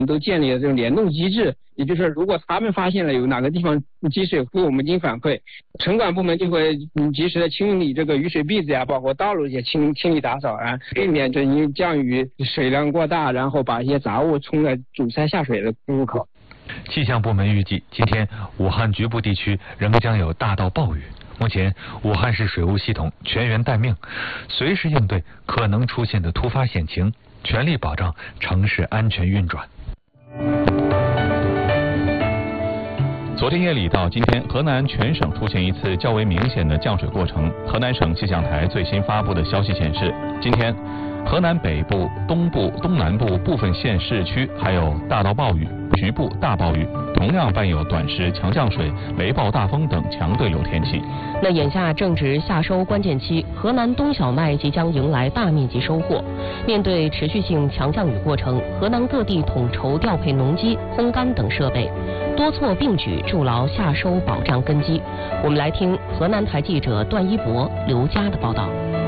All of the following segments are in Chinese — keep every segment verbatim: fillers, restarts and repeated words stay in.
都建立了这种联动机制，也就是如果他们发现了有哪个地方积水，会我们进行反馈，城管部门就会嗯及时的清理这个雨水篦子呀，包括道路也清清理打扫啊，避免这因为降雨水量过大，然后把一些杂物冲在堵塞下水的入口。 气象部门预计，今天武汉局部地区仍将有大到暴雨。目前，武汉市水务系统全员待命，随时应对可能出现的突发险情，全力保障城市安全运转。昨天夜里到今天，河南全省出现一次较为明显的降水过程。河南省气象台最新发布的消息显示，今天河南北部、东部、东南部部分县市区还有大到暴雨、局部大暴雨，同样伴有短时强降水、雷暴大风等强对流天气。 那眼下正值夏收关键期，河南冬小麦即将迎来大面积收获。面对持续性强降雨过程，河南各地统筹调配农机、烘干等设备，多措并举，筑牢夏收保障根基。我们来听河南台记者段一博、刘佳的报道。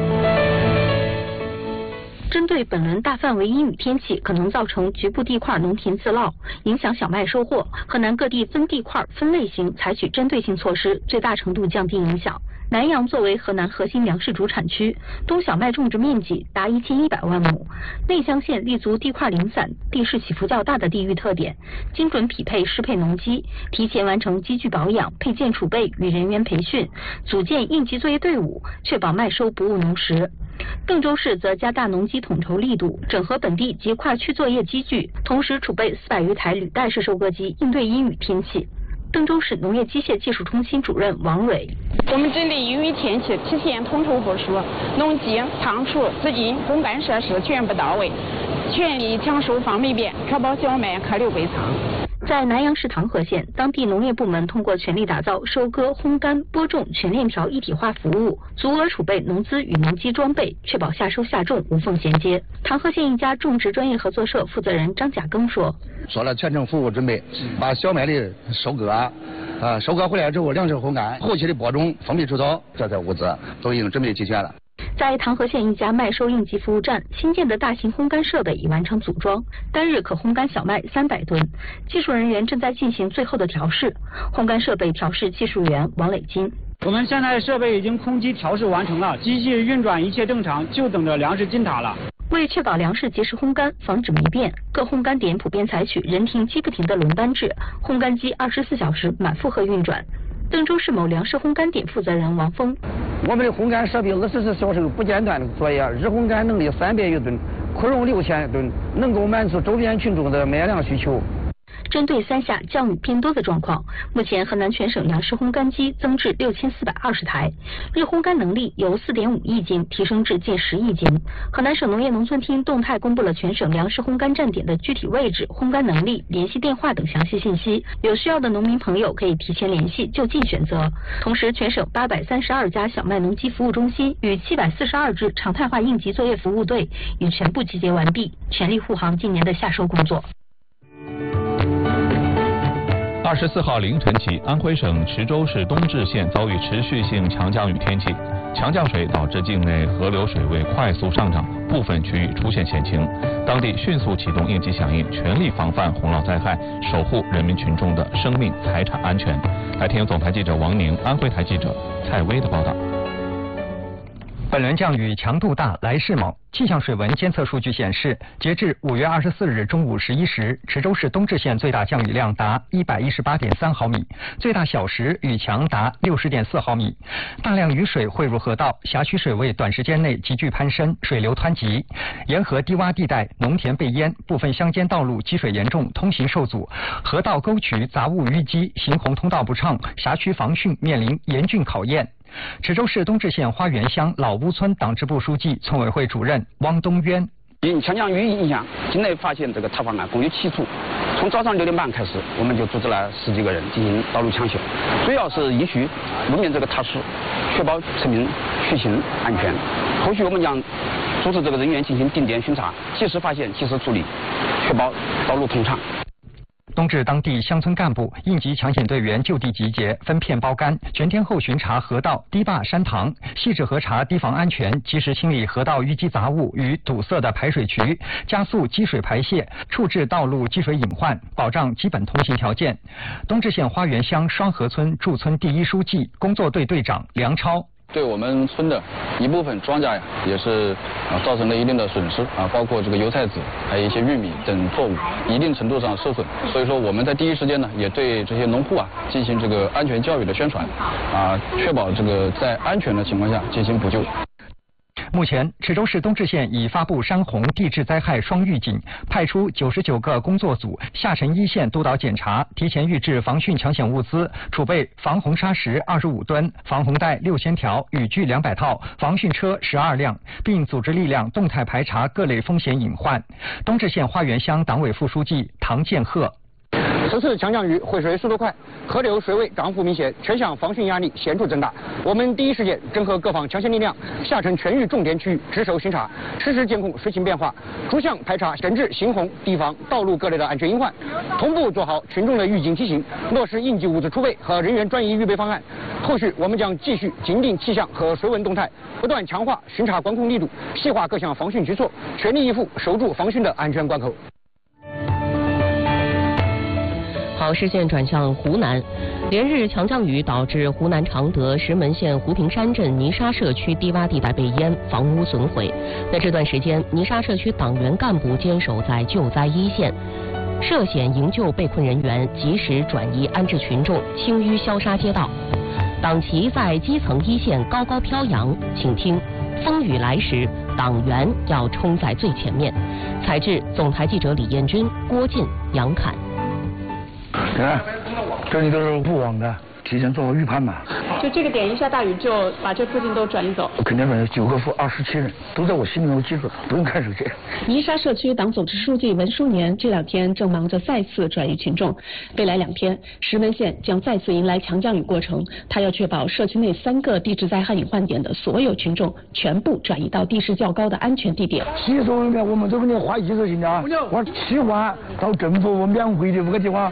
针对本轮大范围阴雨天气可能造成局部地块农田自涝，影响小麦收获，河南各地分地块、分类型采取针对性措施，最大程度降低影响。南阳作为河南核心粮食主产区，冬小麦种植面积达一千一百万亩。内乡县立足地块零散、地势起伏较大的地域特点，精准匹配适配农机，提前完成机具保养、配件储备与人员培训，组建应急作业队伍，确保麦收不误农时。邓州市则加大农机统筹力度，整合本地及跨区作业机具，同时储备四百余台履带式收割机，应对阴雨天气。邓州市农业机械技术中心主任王蕊： 我们针对阴雨天气提前统筹部署，农机、仓储、资金、烘干设施全部到位，全力抢收放煤边，确保小麦可留备仓。 在南阳市唐河县，当地农业部门通过全力打造收割、烘干、播种全链条一体化服务，足额储备农资与农机装备，确保夏收夏种无缝衔接。唐河县一家种植专业合作社负责人张甲庚说：“ 做了全程服务准备，把小麦的收割啊，啊收割回来之后粮食烘干，后期的播种、封闭除草，这些物资都已经准备齐全了。” 在唐河县一家麦收应急服务站，新建的大型烘干设备已完成组装，单日可烘干小麦三百吨。技术人员正在进行最后的调试。烘干设备调试技术员王磊金： 我们现在设备已经空机调试完成了，机器运转一切正常，就等着粮食进塔了。 为确保粮食及时烘干，防止霉变，各烘干点普遍采取人停机不停的轮班制，烘干机二十四小时满负荷运转。邓州市某粮食烘干点负责人王峰： 我们的烘干设备二十四小时不间断的作业，日烘干能力三百余吨，可容六千吨，能够满足周边群众的麦粮需求。 针对三下降雨偏多的状况，目前河南全省粮食烘干机增至六千四百二十台，日烘干能力由四点五亿斤提升至近十亿斤。河南省农业农村厅动态公布了全省粮食烘干站点的具体位置、烘干能力、联系电话等详细信息，有需要的农民朋友可以提前联系，就近选择。同时，全省八百三十二家小麦农机服务中心与七百四十二支常态化应急作业服务队已全部集结完毕，全力护航今年的夏收工作。 二十四号凌晨起，安徽省池州市东至县遭遇持续性强降雨天气，强降水导致境内河流水位快速上涨，部分区域出现险情，当地迅速启动应急响应，全力防范洪涝灾害，守护人民群众的生命财产安全。来听总台记者王宁、安徽台记者蔡薇的报道。 本轮降雨强度大，来势猛。气象水文监测数据显示，截至五月二十四日中午十一时，池州市东至县最大降雨量达一百一十八点三毫米，最大小时雨强达六十点四毫米。大量雨水汇入河道，辖区水位短时间内急剧攀升，水流湍急。沿河低洼地带农田被淹，部分乡间道路积水严重，通行受阻，河道沟渠杂物淤积，行洪通道不畅，辖区防汛面临严峻考验。池州市东至县花园乡老屋村党支部书记、村委会主任汪东渊： 因强降雨影响，境内发现这个塌方案共有七处。从早上六点半开始，我们就组织了十几个人进行道路抢修，主要是依序路面这个塌树，确保村民出行安全。后续我们将组织这个人员进行定点巡查，及时发现，及时处理，确保道路通畅。 冬至当地乡村干部、应急抢险队员就地集结，分片包干，全天候巡查河道、堤坝、山塘，细致核查堤防安全，及时清理河道淤积杂物与堵塞的排水渠，加速积水排泄，处置道路积水隐患，保障基本通行条件。冬至县花园乡双河村驻村第一书记、工作队队长梁超。 对我们村的一部分庄稼呀，也是啊造成了一定的损失啊，包括这个油菜籽，还有一些玉米等作物，一定程度上受损。所以说我们在第一时间呢，也对这些农户啊进行这个安全教育的宣传，啊，确保这个在安全的情况下进行补救。 目前，池州市冬至县已发布山洪地质灾害双预警，派出九十九个工作组下沉一线督导检查，提前预置防汛抢险物资，储备防洪砂石二十五吨、防洪带六千条、雨具两百套、防汛车十二辆，并组织力量动态排查各类风险隐患。冬至县花园乡党委副书记唐建鹤。 此次强降雨汇水速度快，河流水位涨幅明显，全项防汛压力显著增大。我们第一时间整合各方抢险力量，下沉全域重点区域，值守巡查，实时监控水情变化，逐项排查整治新洪、堤防、道路各类的安全隐患，同步做好群众的预警提醒，落实应急物资储备和人员专移预备方案。后续我们将继续紧盯气象和水文动态，不断强化巡查管控力度，细化各项防汛举措，全力以赴守住防汛的安全关口。 好，视线转向湖南，连日强降雨导致湖南常德石门县湖坪山镇泥沙社区低洼地带被淹，房屋损毁。在这段时间，泥沙社区党员干部坚守在救灾一线，涉险营救被困人员，及时转移安置群众，清淤消杀街道。党旗在基层一线高高飘扬，请听风雨来时，党员要冲在最前面。采制总台记者李彦军、郭进、杨侃。 你看，这里都是雾网的，提前做好预判嘛。 就这个点一下大雨，就把这附近都转移走。 肯定转移九个负二十七人，都在我心里头记住，不用看手机。 泥沙社区党组织书记文书年这两天正忙着再次转移群众。未来两天，石门县将再次迎来强降雨过程，他要确保社区内三个地质灾害隐患点的所有群众全部转移到地势较高的安全地点。 洗手里面我们这边花一就行了，我七万到政府免费的五个地方。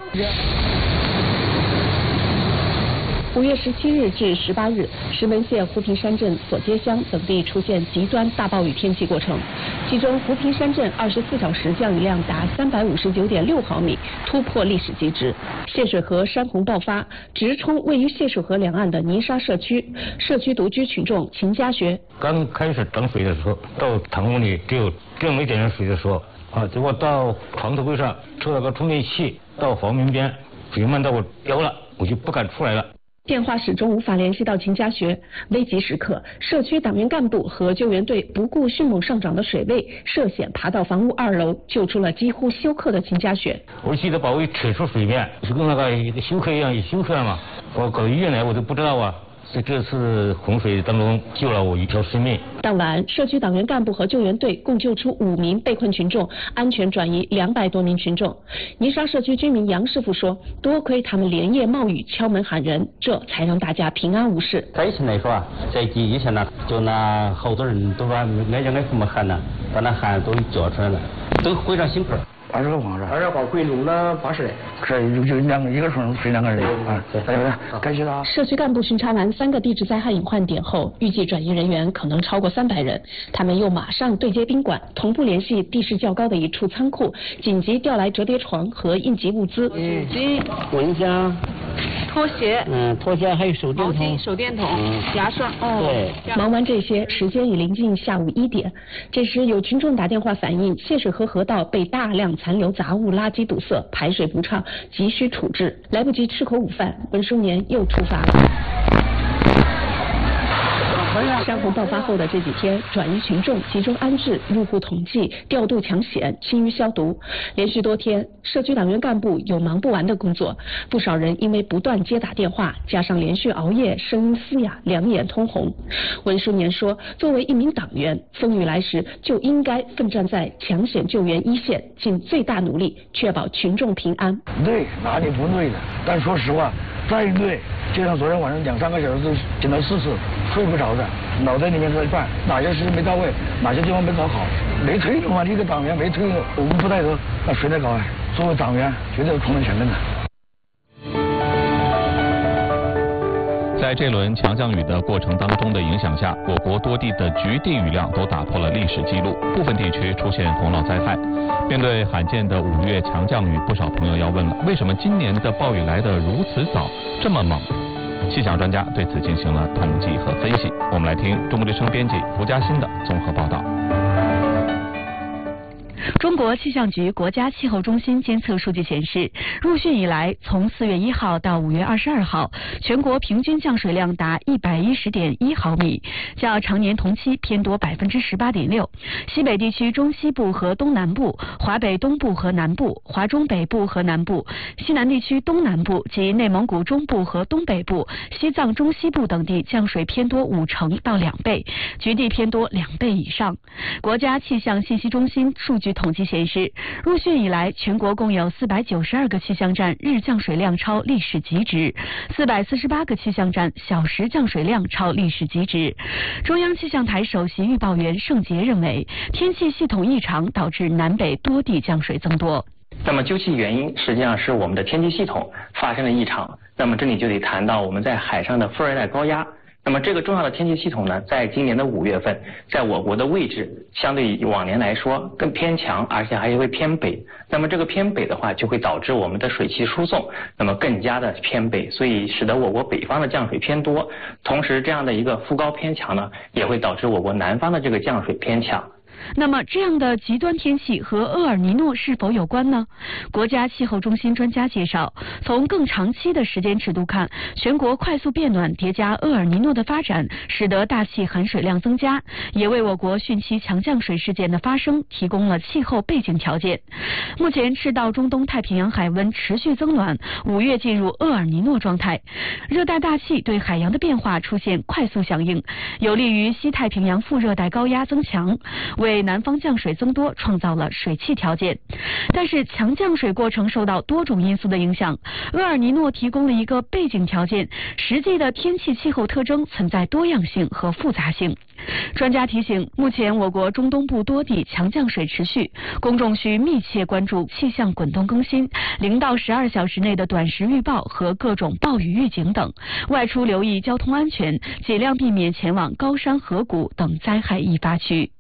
五月十七日至十八日，石门县湖坪山镇索街乡等地出现极端大暴雨天气过程，其中湖坪山镇二十四小时降雨量达三百五十九点六毫米，突破历史极值。泄水河山洪爆发，直冲位于泄水河两岸的泥沙社区，社区独居群众秦家学。 刚开始涨水的时候，到堂屋里只有这么一点点水的时候，啊，结果到床头柜上抽了个充电器，到房门边，水漫到我腰了，我就不敢出来了。 电话始终无法联系到秦家学，危急时刻，社区党员干部和救援队不顾迅猛上涨的水位，涉险爬到房屋二楼，救出了几乎休克的秦家学。 我记得把我扯出水面，就跟那个休克一样，也休克了嘛。我搞医院来，我都不知道啊。在这次洪水当中救了我一条生命。 当晚，社区党员干部和救援队共救出五名被困群众，安全转移两百多名群众。泥沙社区居民杨师傅说：“多亏他们连夜冒雨敲门喊人，这才让大家平安无事。” 在以前来说啊，在以前呢，就那好多人都把挨家挨户么喊呢，把那喊都叫出来了，都非常辛苦。 二十个房是吧？ 二十个可以弄了八十来， 是就就两个一个床睡两个人啊。大家感谢他。 社区干部巡查完三个地质灾害隐患点后，预计转移人员可能超过三百人。他们又马上对接宾馆，同步联系地势较高的一处仓库，紧急调来折叠床和应急物资。 纸巾、蚊香、 拖鞋， 嗯，拖鞋还有手电筒、 手电筒、嗯、牙刷。 哦， 对。忙完这些，时间已临近下午一点。这时有群众打电话反映，泄水河河道被大量残留杂物、垃圾堵塞，排水不畅，急需处置。来不及吃口午饭，文书年又出发了。山洪爆发后的这几天，转移群众、集中安置、入户统计、调度抢险、清淤消毒，连续多天，社区党员干部有忙不完的工作。不少人因为不断接打电话，加上连续熬夜，声音嘶哑，两眼通红。文书年说，作为一名党员，风雨来时就应该奋战在抢险救援一线，尽最大努力确保群众平安。 累，哪里不累的？但说实话， 再累，就像昨天晚上两三个小时检查四次，睡不着的，脑袋里面在转，哪些事情没到位，哪些地方没搞好，没推的话，你一个党员没推，我们不带头，那谁来搞啊？作为党员，绝对是充分全面的。 在这轮强降雨的过程当中的影响下，我国多地的局地雨量都打破了历史记录，部分地区出现洪涝灾害。面对罕见的五月强降雨，不少朋友要问了，为什么今年的暴雨来得如此早，这么猛？气象专家对此进行了统计和分析。我们来听中国之声编辑胡嘉欣的综合报道。 中国气象局国家气候中心监测数据显示，入汛以来，从四月一号到五月二十二号，全国平均降水量达一百一十点一毫米，较常年同期偏多百分之十八点六。西北地区中西部和东南部、华北东部和南部、华中北部和南部、西南地区东南部及内蒙古中部和东北部、西藏中西部等地降水偏多五成到两倍，局地偏多两倍以上。国家气象信息中心数据统计显示，入汛以来，全国共有四百九十二个气象站日降水量超历史极值，四百四十八个气象站小时降水量超历史极值。中央气象台首席预报员盛杰认为，天气系统异常导致南北多地降水增多。 那么究其原因，实际上是我们的天气系统发生了异常。那么这里就得谈到我们在海上的副热带高压。那么这个重要的天气系统呢，在今年的五月份，在我国的位置相对于往年来说更偏强，而且还会偏北。那么这个偏北的话，就会导致我们的水汽输送那么更加的偏北，所以使得我国北方的降水偏多。同时，这样的一个副高偏强呢，也会导致我国南方的这个降水偏强。 那么这样的极端天气和厄尔尼诺是否有关呢？国家气候中心专家介绍，从更长期的时间尺度看，全国快速变暖叠加厄尔尼诺的发展，使得大气含水量增加，也为我国汛期强降水事件的发生提供了气候背景条件。目前赤道中东太平洋海温持续增暖，五月进入厄尔尼诺状态，热带大气对海洋的变化出现快速响应，有利于西太平洋副热带高压增强，为为南方降水增多创造了水汽条件。但是强降水过程受到多种因素的影响，厄尔尼诺提供了一个背景条件，实际的天气气候特征存在多样性和复杂性。专家提醒，目前我国中东部多地强降水持续，公众需密切关注气象滚动更新、零到十二小时内的短时预报和各种暴雨预警等，外出留意交通安全，尽量避免前往高山河谷等灾害易发区。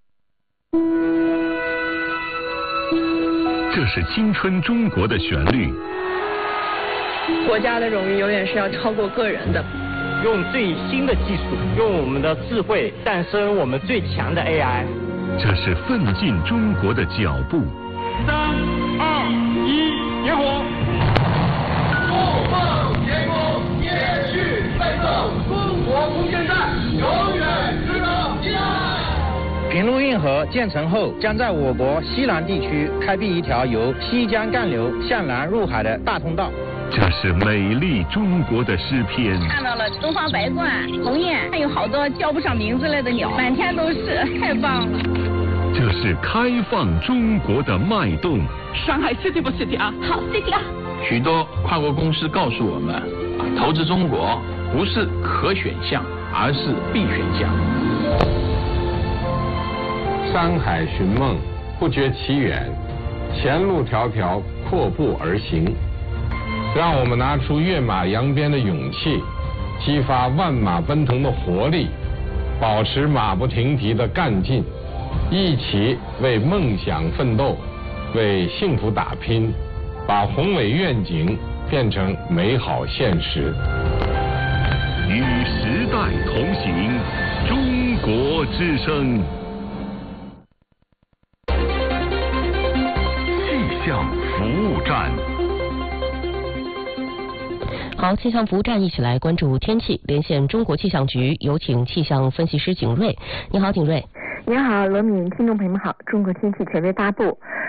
这是青春中国的旋律。 国家的荣誉永远是要超过个人的。 用最新的技术，用我们的智慧诞生我们最强的 A I。 这是奋进中国的脚步。 三二一，点火！不梦天空，也去奋斗，中国空间站永远值得期待。 平陆运河建成后，将在我国西南地区开辟一条由西江干流向南入海的大通道。 这是美丽中国的诗篇。 看到了东方白鹳、鸿雁，还有好多叫不上名字来的鸟，满天都是，太棒了。 这是开放中国的脉动。 上海 City 不 City 啊？好 City 啊！ 许多跨国公司告诉我们，投资中国不是可选项，而是必选项。 山海寻梦，不觉其远；前路迢迢，阔步而行。让我们拿出跃马扬鞭的勇气，激发万马奔腾的活力，保持马不停蹄的干劲，一起为梦想奋斗，为幸福打拼，把宏伟愿景变成美好现实。 与时代同行，中国之声。气象服务站。 好，气象服务站一起来关注天气，连线中国气象局，有请气象分析师景瑞。你好，景瑞。 你好，罗敏，听众朋友们好。中国天气权威发布，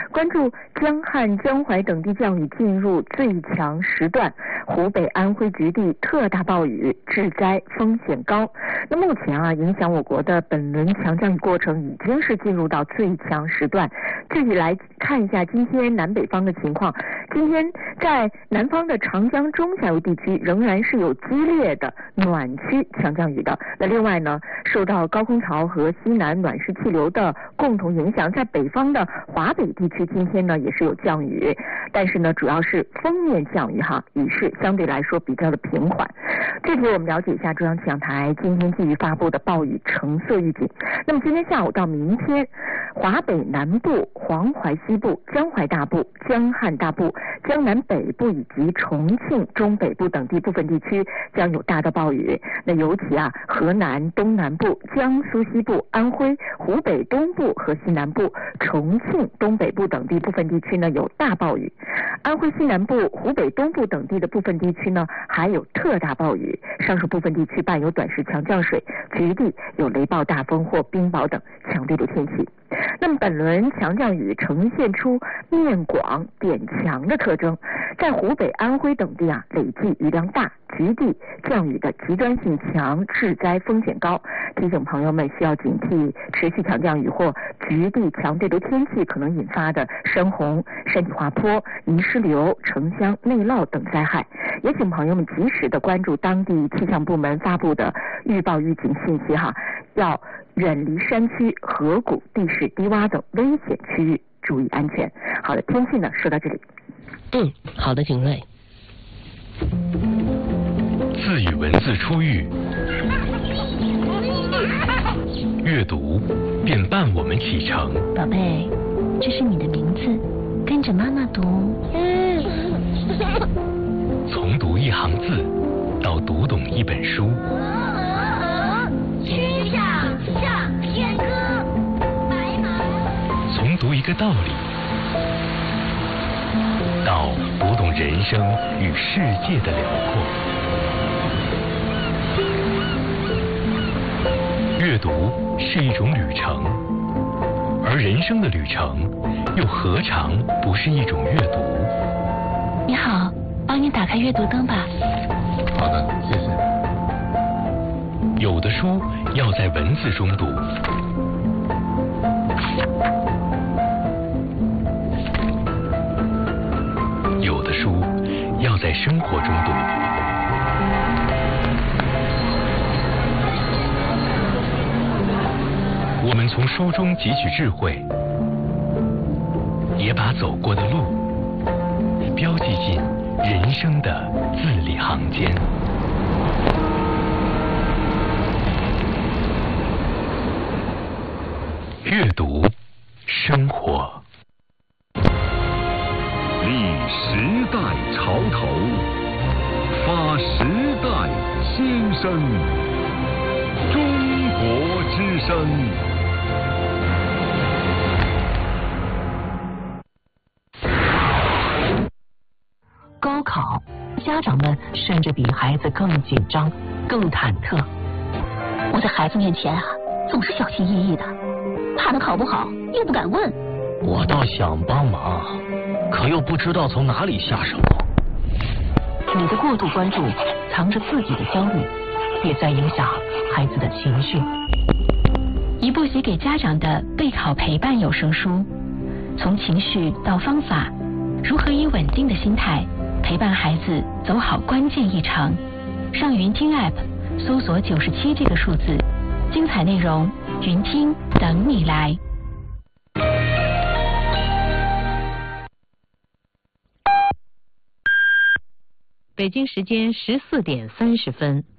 关注江汉、江淮等地降雨进入最强时段，湖北、安徽局地特大暴雨，致灾风险高。那目前啊，影响我国的本轮强降雨过程已经是进入到最强时段。具体来看一下今天南北方的情况。今天在南方的长江中下游地区仍然是有激烈的暖区强降雨的。那另外呢，受到高空槽和西南暖湿气流的共同影响，在北方的华北地区今天呢也是有降雨，但是呢主要是锋面降雨哈，雨势相对来说比较的平缓。这里我们了解一下中央气象台今天基于发布的暴雨橙色预警。那么今天下午到明天，华北南部、黄淮西部、江淮大部、江汉大部、江南北部以及重庆中北部等地部分地区将有大的暴雨。那尤其啊，河南东南部、江苏西部、安徽、湖北东部和西南部、重庆东北部等地部分地区呢有大暴雨。安徽西南部、湖北东部等地的部分地区呢还有特大暴雨，上述部分地区伴有短时强降水，局地有雷暴大风或冰雹等强对流天气。那么本轮强降雨呈现出面广点强的特征，在湖北、安徽等地啊累计雨量大，局地降雨的极端性强，致灾风险高。提醒朋友们需要警惕持续强降雨或局地强对流天气可能引发的山洪、山体滑坡、泥石流、城乡内涝等灾害。也请朋友们及时的关注当地气象部门发布的预报预警信息哈，要远离山区、河谷、地势低洼等危险区域，注意安全。好的，天气呢说到这里。 嗯，好的，景睿。 字与文字初遇，阅读便伴我们启程。 宝贝，这是你的名字，跟着妈妈读。 从读一行字到读懂一本书。 曲项向天歌，白马。 从读一个道理到读懂人生与世界的辽阔。阅读是一种旅程，而人生的旅程又何尝不是一种阅读？ 你好，帮你打开阅读灯吧。 好的，谢谢。有的书要在文字中读，有的书要在生活中读。我们从书中汲取智慧，也把走过的路标记进人生的字里行间。阅读，生活。 立时代潮头，发时代新声。中国之声。 高考，家长们甚至比孩子更紧张、更忐忑。 我在孩子面前啊，总是小心翼翼的，怕他考不好，又不敢问。 我倒想帮忙，可又不知道从哪里下手。 你的过度关注，藏着自己的焦虑，也在影响孩子的情绪。 一部写给家长的备考陪伴有声书，从情绪到方法，如何以稳定的心态陪伴孩子走好关键一程。上云听 App 搜索九十七这个数字，精彩内容云听等你来。 北京时间十四点三十分。